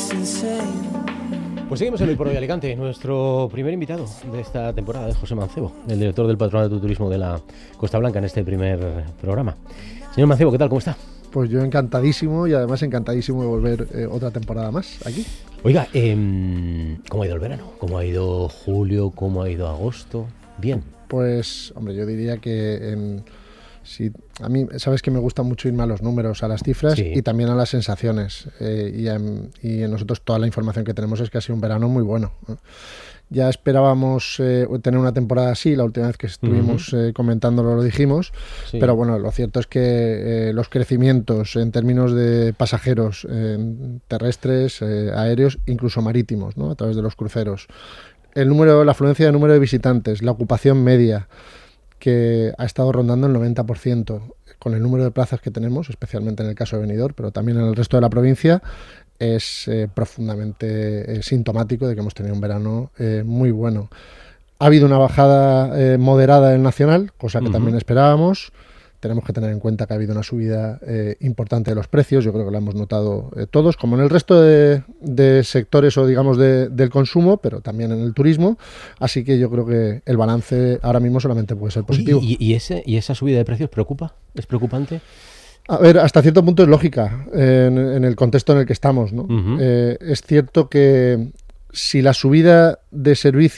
Pues seguimos en Hoy por Hoy Alicante. Nuestro primer invitado de esta temporada es José Mancebo, el director del Patronato de Turismo de la Costa Blanca en este primer programa. Señor Mancebo, ¿qué tal? ¿Cómo está? Pues yo encantadísimo y además encantadísimo de volver otra temporada más aquí. Oiga, ¿cómo ha ido el verano? ¿Cómo ha ido julio? ¿Cómo ha ido agosto? Bien. Pues, hombre, yo diría que sí, a mí, sabes que me gusta mucho irme a los números, a las cifras, sí, y también a las sensaciones. Y en nosotros toda la información que tenemos es que ha sido un verano muy bueno. Ya esperábamos tener una temporada así, la última vez que estuvimos comentándolo lo dijimos, sí, pero bueno, lo cierto es que los crecimientos en términos de pasajeros terrestres, aéreos, incluso marítimos, ¿no?, a través de los cruceros, la afluencia de número de visitantes, la ocupación media, que ha estado rondando el 90%, con el número de plazas que tenemos, especialmente en el caso de Benidorm, pero también en el resto de la provincia, es profundamente sintomático de que hemos tenido un verano muy bueno. Ha habido una bajada moderada en nacional, cosa que también esperábamos. Tenemos que tener en cuenta que ha habido una subida importante de los precios, yo creo que lo hemos notado todos, como en el resto de sectores o digamos del consumo, pero también en el turismo, así que yo creo que el balance ahora mismo solamente puede ser positivo. ¿Y esa subida de precios preocupa? ¿Es preocupante? A ver, hasta cierto punto es lógica en el contexto en el que estamos, ¿no? Es cierto que si la subida de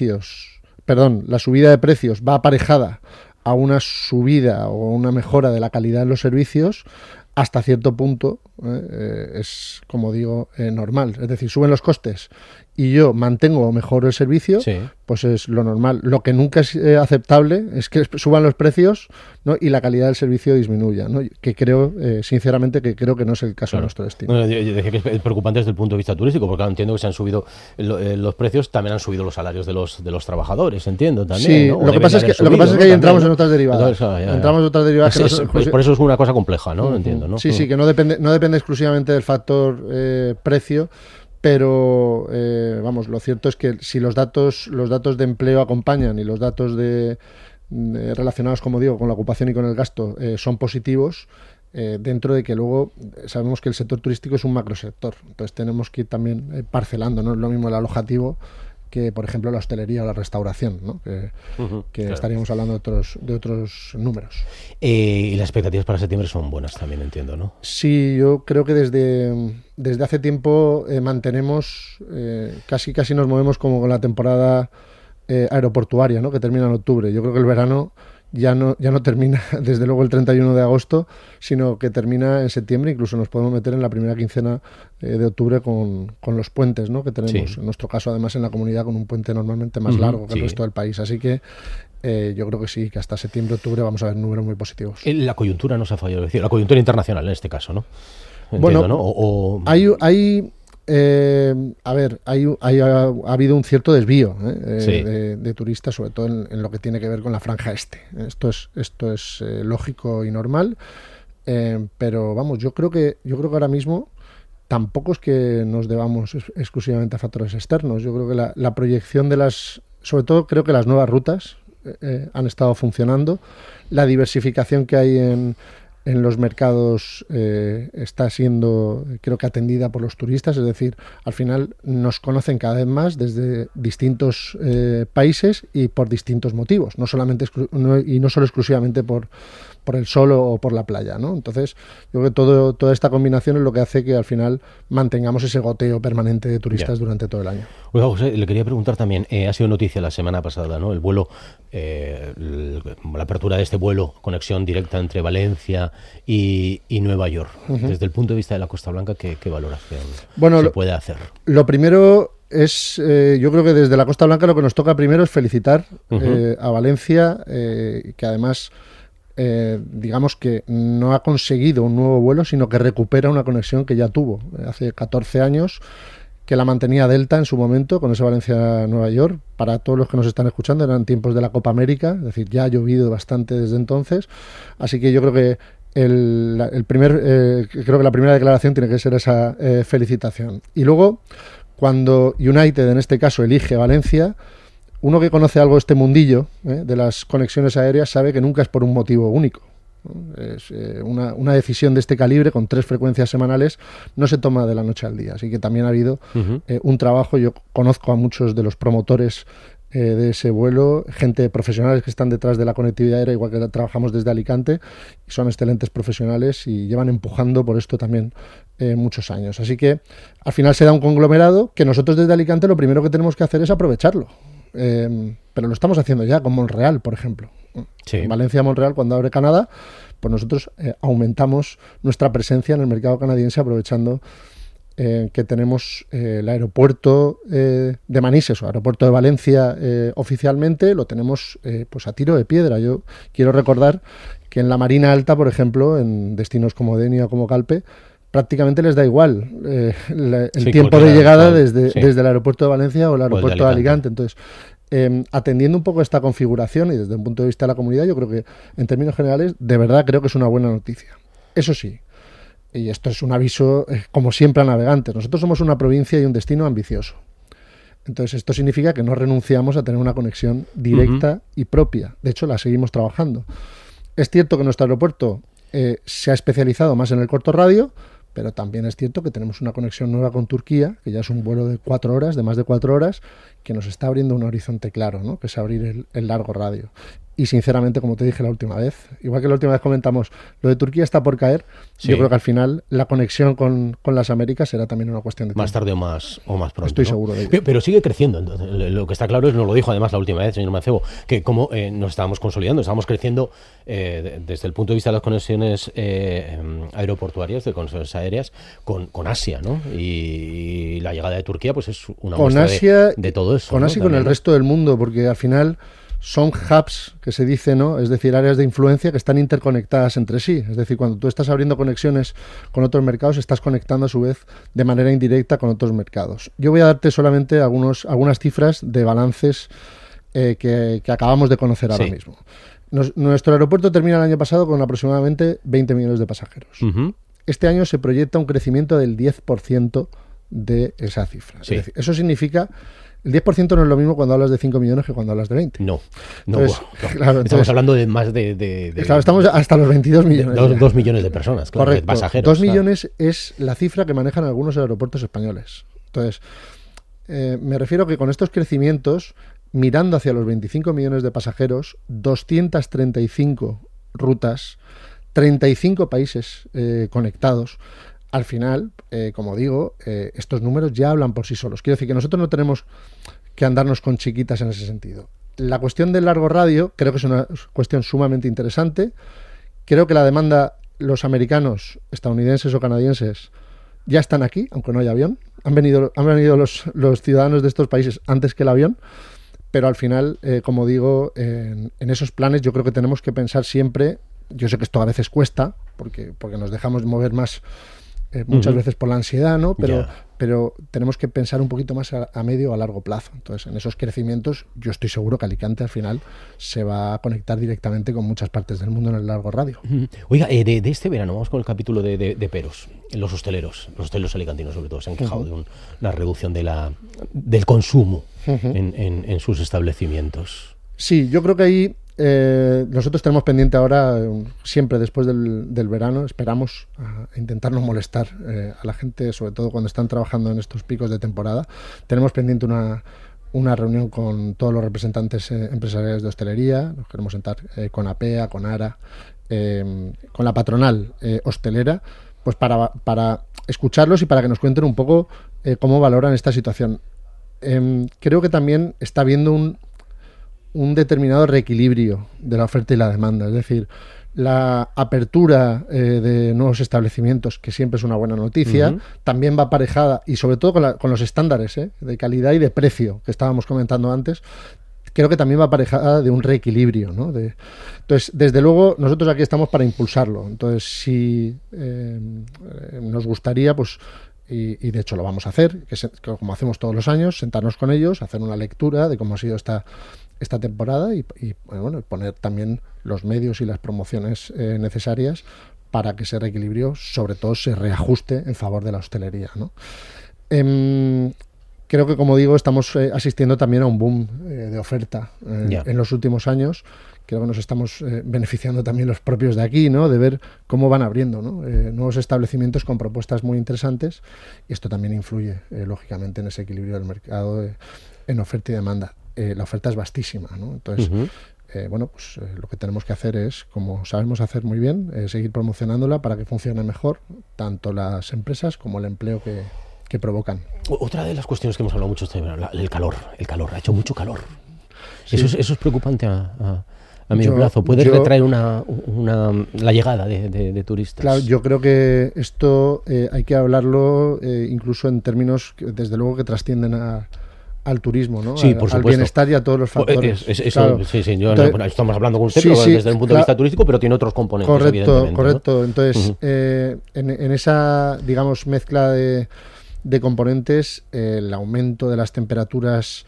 precios va aparejada a una subida o una mejora de la calidad de los servicios, hasta cierto punto es, como digo, normal. Es decir, suben los costes y yo mantengo o mejoro el servicio, sí, pues es lo normal. Lo que nunca es aceptable es que suban los precios, ¿no?, y la calidad del servicio disminuya, ¿no? Que creo, sinceramente, que no es el caso de nuestro destino. Bueno, yo decía que es preocupante desde el punto de vista turístico, porque entiendo que se han subido los precios, también han subido los salarios de los trabajadores, entiendo también. Sí, ¿no? Lo que pasa es que ahí entramos en otras derivadas. Entramos en otras derivadas. Por eso es una cosa compleja, ¿no? Entiendo, ¿no? Sí, que no depende exclusivamente del factor precio. Pero, lo cierto es que si los datos de empleo acompañan y los datos relacionados, como digo, con la ocupación y con el gasto son positivos, dentro de que luego sabemos que el sector turístico es un macrosector. Entonces tenemos que ir también parcelando, no es lo mismo el alojativo que, por ejemplo, la hostelería o la restauración, ¿no? Que claro, estaríamos hablando de otros números. Y las expectativas para septiembre son buenas también, entiendo, ¿no? Sí, yo creo que desde hace tiempo mantenemos, casi nos movemos como con la temporada aeroportuaria, ¿no?, que termina en octubre. Yo creo que el verano ya no termina desde luego el 31 de agosto, sino que termina en septiembre. Incluso nos podemos meter en la primera quincena de octubre con los puentes, ¿no?, que tenemos. Sí. En nuestro caso, además, en la comunidad, con un puente normalmente más largo que el resto del país. Así que yo creo que sí, que hasta septiembre-octubre vamos a ver números muy positivos. La coyuntura nos ha fallado, es decir, la coyuntura internacional en este caso, ¿no? Entiendo, ¿no? Ha habido un cierto desvío de turistas, sobre todo en lo que tiene que ver con la franja este. Esto es lógico y normal, pero yo creo que ahora mismo tampoco es que nos debamos exclusivamente a factores externos. Yo creo que la proyección sobre todo creo que las nuevas rutas han estado funcionando. La diversificación que hay en los mercados está siendo, creo que, atendida por los turistas. Es decir, al final nos conocen cada vez más desde distintos países y por distintos motivos, no solo exclusivamente por el sol o por la playa, ¿no? Entonces, yo creo que toda esta combinación es lo que hace que al final mantengamos ese goteo permanente de turistas durante todo el año. Oiga, José, le quería preguntar también, ha sido noticia la semana pasada, ¿no?, el vuelo, la apertura de este vuelo, conexión directa entre Valencia y Nueva York. Desde el punto de vista de la Costa Blanca, ¿qué valoración se puede hacer? Lo primero es, yo creo que desde la Costa Blanca lo que nos toca primero es felicitar a Valencia, que además digamos que no ha conseguido un nuevo vuelo, sino que recupera una conexión que ya tuvo hace 14 años, que la mantenía Delta en su momento, con ese Valencia-Nueva York. Para todos los que nos están escuchando, eran tiempos de la Copa América, es decir, ya ha llovido bastante desde entonces, así que yo creo que creo que la primera declaración tiene que ser esa felicitación. Y luego, cuando United, en este caso, elige Valencia, uno que conoce algo este mundillo de las conexiones aéreas sabe que nunca es por un motivo único. Es, una decisión de este calibre, con 3 frecuencias semanales, no se toma de la noche al día. Así que también ha habido un trabajo. Yo conozco a muchos de los promotores de ese vuelo, gente profesionales que están detrás de la conectividad aérea, igual que trabajamos desde Alicante, y son excelentes profesionales y llevan empujando por esto también muchos años. Así que al final se da un conglomerado que nosotros desde Alicante lo primero que tenemos que hacer es aprovecharlo. Pero lo estamos haciendo ya con Montreal, por ejemplo. Sí. En Valencia-Montreal, cuando abre Canadá, pues nosotros aumentamos nuestra presencia en el mercado canadiense, aprovechando que tenemos el aeropuerto de Manises o aeropuerto de Valencia oficialmente, lo tenemos pues a tiro de piedra. Yo quiero recordar que en la Marina Alta, por ejemplo, en destinos como Denia o como Calpe, prácticamente les da igual el tiempo de llegada desde el aeropuerto de Valencia o el aeropuerto de Alicante. Entonces, atendiendo un poco esta configuración y desde un punto de vista de la comunidad, yo creo que en términos generales, de verdad creo que es una buena noticia. Eso sí, y esto es un aviso, como siempre, a navegantes. Nosotros somos una provincia y un destino ambicioso. Entonces, esto significa que no renunciamos a tener una conexión directa y propia. De hecho, la seguimos trabajando. Es cierto que nuestro aeropuerto se ha especializado más en el corto radio, pero también es cierto que tenemos una conexión nueva con Turquía, que ya es un vuelo de 4 horas, de más de 4 horas, que nos está abriendo un horizonte claro, ¿no? Que es abrir el largo radio. Y sinceramente, como te dije la última vez, igual que la última vez comentamos, lo de Turquía está por caer. Sí. Yo creo que al final la conexión con las Américas será también una cuestión de tiempo. Más tarde o más pronto. Estoy seguro de ello. Pero sigue creciendo. Entonces, lo que está claro es, nos lo dijo además la última vez, señor Mancebo, que como nos estábamos consolidando, estábamos creciendo desde el punto de vista de las conexiones aeroportuarias, de conexiones aéreas, con Asia, ¿no? Y la llegada de Turquía pues es una muestra de todo eso. Con Asia y con el resto del mundo, porque al final son hubs, que se dice, ¿no? Es decir, áreas de influencia que están interconectadas entre sí. Es decir, cuando tú estás abriendo conexiones con otros mercados, estás conectando a su vez de manera indirecta con otros mercados. Yo voy a darte solamente algunas cifras de balances que acabamos de conocer ahora mismo. Nuestro aeropuerto termina el año pasado con aproximadamente 20 millones de pasajeros. Este año se proyecta un crecimiento del 10% de esa cifra. Sí. Es decir, eso significa... El 10% no es lo mismo cuando hablas de 5 millones que cuando hablas de 20. No. Entonces, estamos hablando de más de claro, estamos hasta los 22 millones. 2 millones de personas, claro, correcto, de pasajeros. 2 millones es la cifra que manejan algunos aeropuertos españoles. Entonces, me refiero que con estos crecimientos, mirando hacia los 25 millones de pasajeros, 235 rutas, 35 países conectados, al final, como digo, estos números ya hablan por sí solos. Quiero decir que nosotros no tenemos que andarnos con chiquitas en ese sentido. La cuestión del largo radio creo que es una cuestión sumamente interesante. Creo que la demanda, los americanos, estadounidenses o canadienses, ya están aquí, aunque no haya avión. Han venido los ciudadanos de estos países antes que el avión. Pero al final, como digo, en esos planes yo creo que tenemos que pensar siempre. Yo sé que esto a veces cuesta, porque nos dejamos mover más... muchas veces por la ansiedad, ¿no? Pero tenemos que pensar un poquito más a medio o a largo plazo. Entonces, en esos crecimientos, yo estoy seguro que Alicante al final se va a conectar directamente con muchas partes del mundo en el largo radio. Oiga, de este verano, vamos con el capítulo de peros. Los hosteleros alicantinos sobre todo, se han quejado de una reducción del consumo en sus establecimientos. Sí, yo creo que ahí nosotros tenemos pendiente ahora, siempre después del verano, esperamos a intentar no molestar a la gente, sobre todo cuando están trabajando en estos picos de temporada. Tenemos pendiente una reunión con todos los representantes empresariales de hostelería. Nos queremos sentar con APEA, con ARA, con la patronal hostelera, pues para escucharlos y para que nos cuenten un poco cómo valoran esta situación. Creo que también está habiendo un determinado reequilibrio de la oferta y la demanda, es decir, la apertura de nuevos establecimientos, que siempre es una buena noticia, también va aparejada, y sobre todo con los estándares de calidad y de precio que estábamos comentando antes, creo que también va aparejada de un reequilibrio, ¿no? Entonces, desde luego, nosotros aquí estamos para impulsarlo. Entonces, si nos gustaría, pues, y de hecho lo vamos a hacer, que como hacemos todos los años, sentarnos con ellos, hacer una lectura de cómo ha sido esta temporada y poner también los medios y las promociones necesarias para que ese reequilibrio, sobre todo, se reajuste en favor de la hostelería, ¿no? creo que, como digo, estamos asistiendo también a un boom de oferta en los últimos años. Creo que nos estamos beneficiando también los propios de aquí, ¿no? De ver cómo van abriendo, ¿no? Nuevos establecimientos con propuestas muy interesantes, y esto también influye, lógicamente, en ese equilibrio del mercado en oferta y demanda. La oferta es vastísima, ¿no? Entonces, lo que tenemos que hacer es, como sabemos hacer muy bien, seguir promocionándola para que funcione mejor, tanto las empresas como el empleo que provocan. Otra de las cuestiones que hemos hablado mucho este verano, el calor. Ha hecho mucho calor. Sí. Eso es preocupante a medio plazo. ¿Puede retraer la llegada de turistas? Claro, yo creo que esto hay que hablarlo incluso en términos, desde luego, que trascienden al turismo, ¿no? Sí, por supuesto. Al bienestar y a todos los factores. Claro. Sí, estamos hablando con usted desde un punto de vista turístico, pero tiene otros componentes, Correcto. ¿no? Entonces, en esa, digamos, mezcla de componentes, el aumento de las temperaturas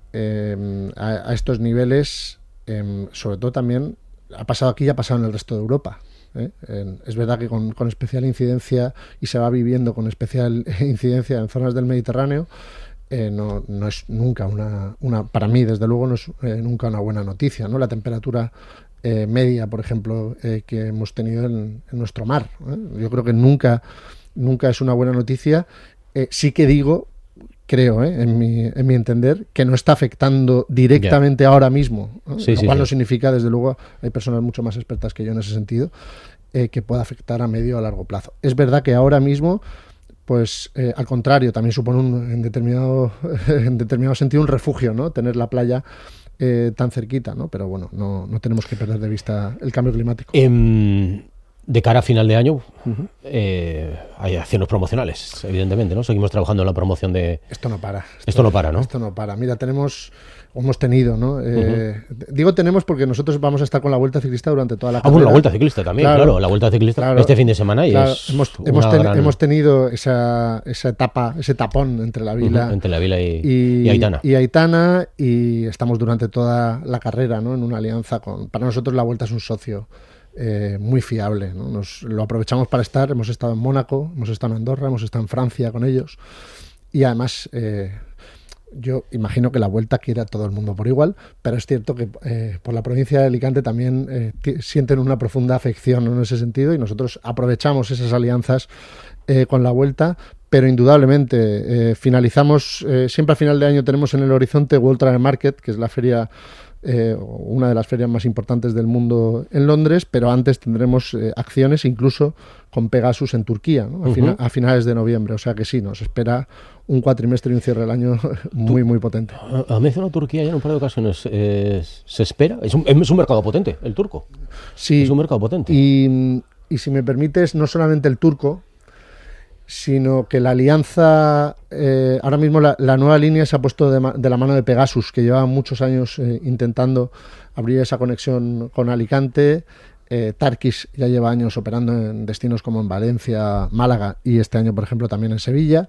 a estos niveles, sobre todo también, ha pasado aquí y ha pasado en el resto de Europa. Es verdad que con especial incidencia, y se va viviendo con especial incidencia en zonas del Mediterráneo. No es nunca para mí, desde luego, no es nunca una buena noticia, ¿no? La temperatura media, por ejemplo, que hemos tenido en nuestro mar. Yo creo que nunca es una buena noticia. Sí que creo, en mi entender, que no está afectando directamente ahora mismo, ¿no? Lo cual no significa, desde luego, hay personas mucho más expertas que yo en ese sentido, que pueda afectar a medio o a largo plazo. Es verdad que ahora mismo, pues al contrario, también supone en determinado sentido un refugio, ¿no? Tener la playa tan cerquita, ¿no? Pero bueno, no tenemos que perder de vista el cambio climático. De cara a final de año, hay acciones promocionales, evidentemente, ¿no? Seguimos trabajando en la promoción de... Esto no para. Esto no para, ¿no? Esto no para. Mira, hemos tenido, ¿no? Digo tenemos porque nosotros vamos a estar con la Vuelta Ciclista durante toda la carrera. La Vuelta Ciclista también, claro. La Vuelta Ciclista este fin de semana y es hemos tenido esa etapa, ese tapón entre la Vila, y Aitana. Y Aitana, y estamos durante toda la carrera, ¿no? En una alianza para nosotros la Vuelta es un socio muy fiable, ¿no? Lo aprovechamos para hemos estado en Mónaco, hemos estado en Andorra, hemos estado en Francia con ellos, y además yo imagino que la Vuelta quiere a todo el mundo por igual, pero es cierto que por la provincia de Alicante también sienten una profunda afección, ¿no? En ese sentido, y nosotros aprovechamos esas alianzas con la Vuelta, pero indudablemente finalizamos, siempre a final de año tenemos en el horizonte World Travel Market, que es la feria, una de las ferias más importantes del mundo en Londres, pero antes tendremos acciones incluso con Pegasus en Turquía, ¿no? A finales de noviembre, o sea que sí, nos espera un cuatrimestre y un cierre del año muy, muy potente. Ha mencionado Turquía ya en un par de ocasiones. ¿Se espera? Es un mercado potente, el turco. Sí. Es un mercado potente. Y si me permites, no solamente el turco, sino que la alianza, ahora mismo la nueva línea se ha puesto de la mano de Pegasus, que lleva muchos años intentando abrir esa conexión con Alicante. Turkish ya lleva años operando en destinos como en Valencia, Málaga, y este año, por ejemplo, también en Sevilla.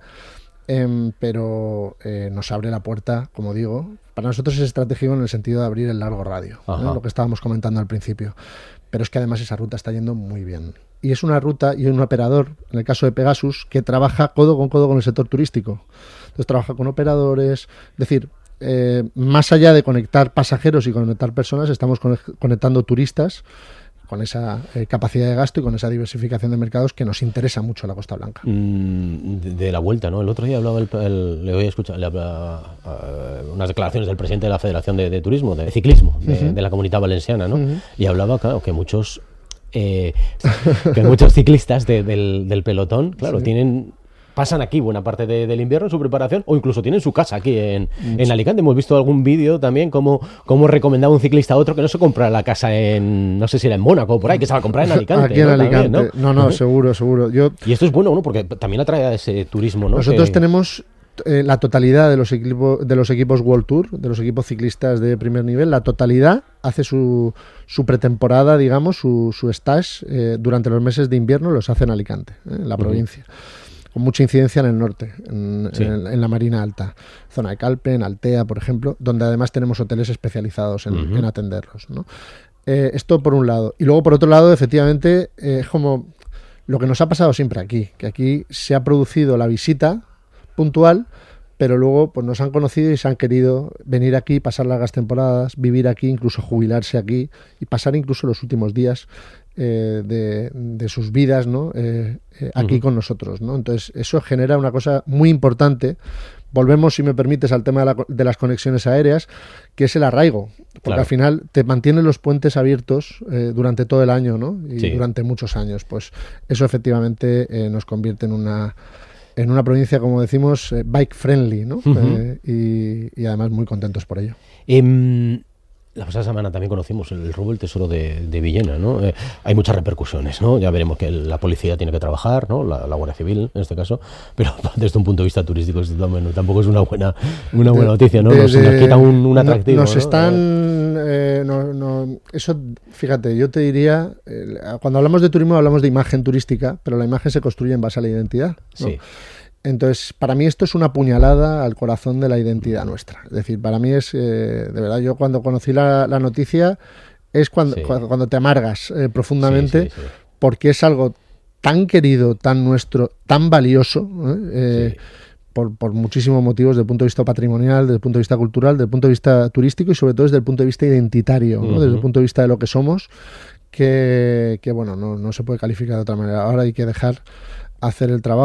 Pero nos abre la puerta, como digo. Para nosotros es estratégico en el sentido de abrir el largo radio, ¿no? Lo que estábamos comentando al principio. Pero es que además esa ruta está yendo muy bien. Y es una ruta y un operador, en el caso de Pegasus, que trabaja codo con el sector turístico. Entonces trabaja con operadores, es decir, más allá de conectar pasajeros y conectar personas, estamos conectando turistas con esa capacidad de gasto y con esa diversificación de mercados que nos interesa mucho a la Costa Blanca. De la Vuelta, ¿no? El otro día hablaba le voy a escuchar unas declaraciones del presidente de la Federación de Turismo, de Ciclismo, de la Comunitat Valenciana, ¿no? Y hablaba, claro, que muchos ciclistas del pelotón, claro, pasan aquí buena parte del invierno en su preparación, o incluso tienen su casa aquí en Alicante. Hemos visto algún vídeo también como recomendaba un ciclista a otro que no se compra la casa no sé si era en Mónaco o por ahí, que se va a comprar en Alicante. Aquí en Alicante, también, ¿no? Seguro. Y esto es bueno, ¿no? Porque también atrae a ese turismo, ¿no? Nosotros tenemos la totalidad de los equipos World Tour, de los equipos ciclistas de primer nivel, la totalidad hace su pretemporada, digamos, su stage durante los meses de invierno, los hace en Alicante, en la provincia. Con mucha incidencia en el norte, en la Marina Alta, zona de Calpe, en Altea, por ejemplo, donde además tenemos hoteles especializados en atenderlos, ¿no? Esto por un lado. Y luego, por otro lado, efectivamente, es como lo que nos ha pasado siempre aquí, que aquí se ha producido la visita puntual, pero luego pues nos han conocido y se han querido venir aquí, pasar largas temporadas, vivir aquí, incluso jubilarse aquí y pasar incluso los últimos días de sus vidas, ¿no? Aquí con nosotros, ¿no? Entonces eso genera una cosa muy importante. Volvemos, si me permites, al tema de las conexiones aéreas, que es el arraigo, porque al final te mantienen los puentes abiertos durante todo el año, ¿no? Y durante muchos años. Pues eso efectivamente nos convierte en una provincia, como decimos, bike friendly, ¿no? Y además muy contentos por ello. La pasada semana también conocimos el robo del tesoro de Villena, ¿no? Hay muchas repercusiones, ¿no? Ya veremos que la policía tiene que trabajar, ¿no? La Guardia Civil, en este caso, pero desde un punto de vista turístico tampoco es una buena noticia, ¿no? Nos quita un atractivo. Nos están... eso, fíjate, yo te diría, cuando hablamos de turismo hablamos de imagen turística, pero la imagen se construye en base a la identidad, ¿no? Sí. Entonces, para mí esto es una puñalada al corazón de la identidad nuestra. Es decir, para mí es, de verdad, yo cuando conocí la noticia es cuando te amargas profundamente, porque es algo tan querido, tan nuestro, tan valioso, por muchísimos motivos, desde el punto de vista patrimonial, desde el punto de vista cultural, desde el punto de vista turístico y sobre todo desde el punto de vista identitario, ¿no? Desde el punto de vista de lo que somos, que bueno, no se puede calificar de otra manera. Ahora hay que dejar hacer el trabajo.